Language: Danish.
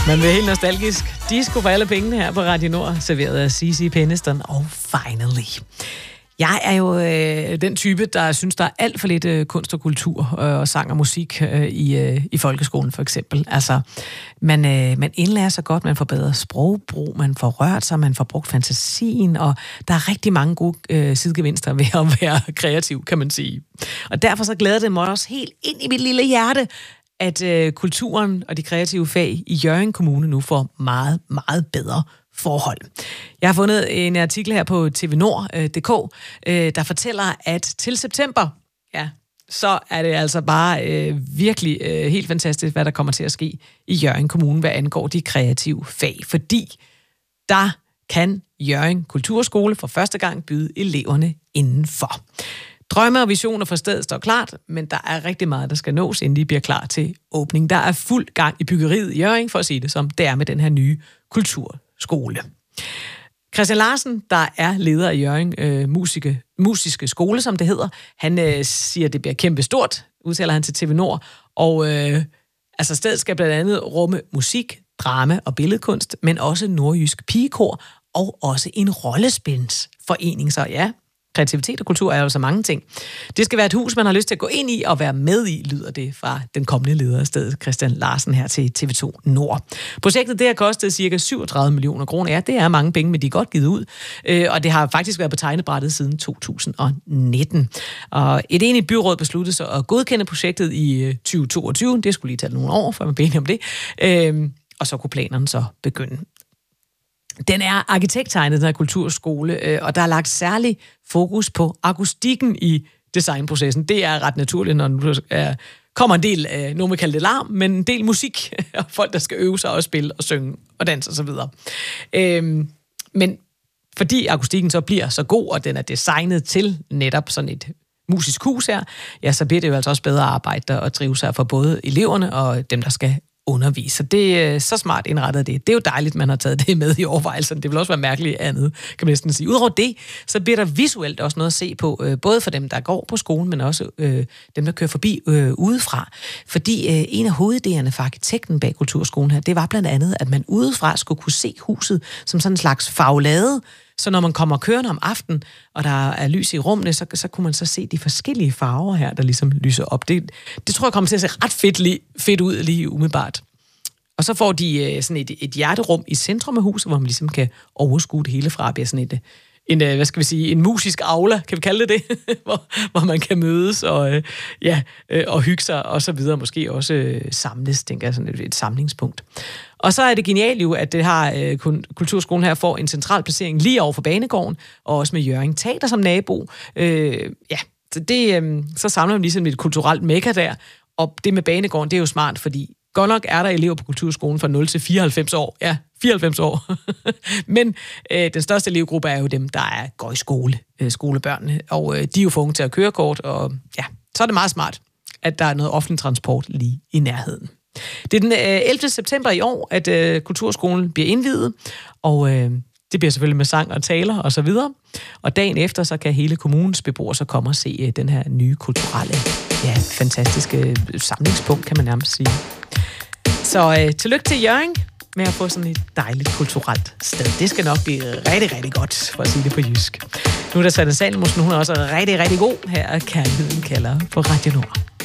Man bliver helt nostalgisk. Disco for alle pengene her på Radio Nord, serveret af C.C. Peniston og Finally. Jeg er jo den type, der synes, der er alt for lidt kunst og kultur og sang og musik i folkeskolen for eksempel. Altså, man indlærer sig godt, man får bedre sprogbrug, man får rørt sig, man får brugt fantasien, og der er rigtig mange gode sidegevinster ved at være kreativ, kan man sige. Og derfor så glæder det mig også helt ind i mit lille hjerte, at kulturen og de kreative fag i Hjørring Kommune nu får meget, meget bedre forhold. Jeg har fundet en artikel her på tvnord.dk, der fortæller, at til september, ja, så er det altså bare virkelig helt fantastisk, hvad der kommer til at ske i Hjørring Kommune, hvad angår de kreative fag. Fordi der kan Hjørring Kulturskole for første gang byde eleverne indenfor. Drømme og visioner for stedet står klart, men der er rigtig meget, der skal nås, inden de bliver klar til åbning. Der er fuld gang i byggeriet i Hjørring, for at sige det som det er med den her nye kulturskole. Christian Larsen, der er leder i Hjørring musiske skole, som det hedder, han siger, at det bliver kæmpe stort, udtaler han til TV Nord, og altså stedet skal blandt andet rumme musik, drama og billedkunst, men også nordjysk pigekor og også en rollespilsforening, så ja, kreativitet og kultur er jo så mange ting. Det skal være et hus, man har lyst til at gå ind i og være med i, lyder det fra den kommende leder af stedet, Christian Larsen, her til TV2 Nord. Projektet det har kostet ca. 37 millioner kroner. Ja, det er mange penge, men de er godt givet ud. Og det har faktisk været på tegnebrættet siden 2019. Og et enigt byråd besluttede sig at godkende projektet i 2022. Det skulle lige tage nogle år, før man blev enige om det. Og så kunne planerne så begynde. Den er arkitekttegnet, den her kulturskole, og der er lagt særlig fokus på akustikken i designprocessen. Det er ret naturligt, når nu kommer en del, nogen vil kalde det larm, men en del musik, og folk, der skal øve sig og spille og synge og danse osv. Men fordi akustikken så bliver så god, og den er designet til netop sådan et musisk hus her, ja, så bliver det jo altså også bedre arbejde og drive sig for både eleverne og dem, der skal undervise. Det er så smart indrettet det. Det er jo dejligt, man har taget det med i overvejelserne. Det vil også være mærkeligt andet, kan man næsten sige. Udover det, så bliver der visuelt også noget at se på, både for dem, der går på skolen, men også dem, der kører forbi udefra. Fordi en af hovedidéerne for arkitekten bag kulturskolen her, det var blandt andet, at man udefra skulle kunne se huset som sådan en slags farvelade. Så når man kommer kørende om aftenen, og der er lys i rummene, så kunne man så se de forskellige farver her, der ligesom lyser op. Det tror jeg kommer til at se ret fedt ud lige umiddelbart. Og så får de sådan et hjerterum i centrum af huset, hvor man ligesom kan overskue det hele fra. Det sådan hvad skal vi sige, en musisk aula, kan vi kalde det hvor man kan mødes og hygge sig og så videre, måske også samles, tænker jeg, sådan et samlingspunkt. Og så er det genialt jo, at det har kulturskolen her får en central placering lige over for banegården, og også med Hjørring Teater som nabo. Så samler man ligesom et kulturelt mekka der, og det med banegården, det er jo smart, fordi godt nok er der elever på kulturskolen fra 0 til 94 år. Ja, 94 år. Men den største elevgruppe er jo dem, der går i skole, skolebørnene, og de er jo for unge til at køre kort, og ja, så er det meget smart, at der er noget offentlig transport lige i nærheden. Det er den 11. september i år, at kulturskolen bliver indviet, og det bliver selvfølgelig med sang og taler og så videre. Og dagen efter, så kan hele kommunens beboere så komme og se den her nye kulturelle, fantastiske samlingspunkt, kan man nærmest sige. Så tillykke til Hjørring med at få sådan et dejligt kulturelt sted. Det skal nok blive rigtig, rigtig godt, for at sige det på jysk. Nu er der Sanne Salmussen, hun er også rigtig, rigtig god. Her er Kærligheden kalder på Radio Nord.